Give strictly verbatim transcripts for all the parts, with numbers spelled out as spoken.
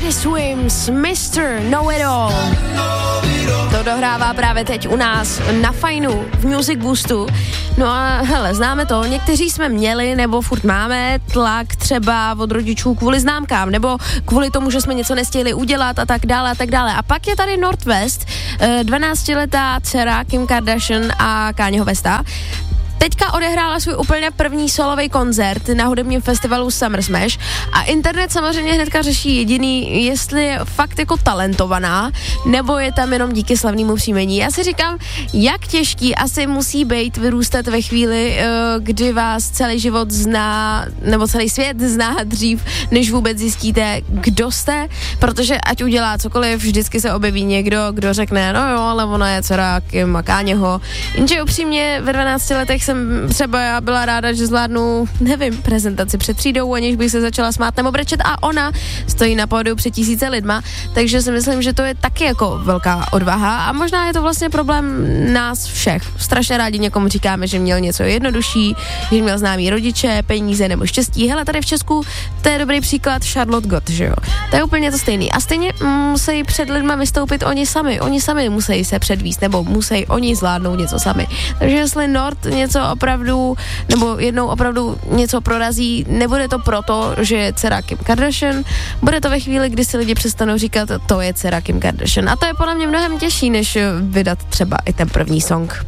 Teddy Swims, mister Know It All. To dohrává právě teď u nás na Fajnu v Music Boostu. No a hele, známe to, někteří jsme měli nebo furt máme tlak třeba od rodičů kvůli známkám nebo kvůli tomu, že jsme něco nestihli udělat a tak dále a tak dále. A pak je tady North West, dvanáctiletá dcera Kim Kardashian a Kanyeho Westa. Teďka odehrála svůj úplně první solový koncert na hudebním festivalu Summer Smash a internet samozřejmě hnedka řeší jediný, jestli je fakt jako talentovaná, nebo je tam jenom díky slavnému příjmení. Já si říkám, jak těžký asi musí být vyrůstat ve chvíli, kdy vás celý život zná, nebo celý svět zná dřív, než vůbec zjistíte, kdo jste, protože ať udělá cokoliv, vždycky se objeví někdo, kdo řekne, no jo, ale ona je dcera Kim a Kanyeho. Jenže upřímně ve dvanácti letech jsem třeba já byla ráda, že zvládnu, nevím, prezentaci před třídou, aniž bych se začala smát nebo brečet a ona stojí na pódiu před tisíce lidma, takže si myslím, že to je taky jako velká odvaha a možná je to vlastně problém nás všech. Strašně rádi někomu říkáme, že měl něco jednodušší, že měl známý rodiče, peníze nebo štěstí. Hele, tady v Česku to je dobrý příklad Charlotte Gott, že jo? To je úplně to stejný. A stejně musí před lidma vystoupit oni sami. Oni sami musí se předvíst nebo musí oni zvládnout něco sami. Takže jestli Nord něco opravdu, nebo jednou opravdu něco prorazí, nebude to proto, že je dcera Kim Kardashian, bude to ve chvíli, kdy si lidi přestanou říkat, to je dcera Kim Kardashian. A to je podle mě mnohem těžší, než vydat třeba i ten první song.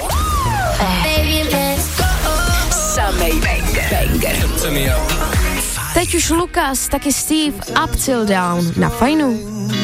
Samej banger. Teď už Lukas, taky Steve, Up Till Down na Fajnu.